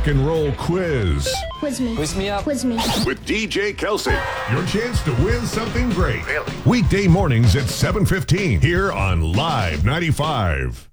and roll quiz. Quiz me. Quiz me up. Quiz me. With DJ Kelsey. Your chance to win something great. Weekday mornings at 7:15 here on Live 95.